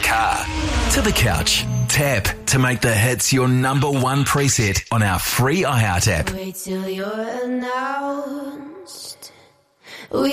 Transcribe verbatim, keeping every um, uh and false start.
car, to the couch. Tap to make the hits your number one preset on our free iHeart app. Wait till you're announced.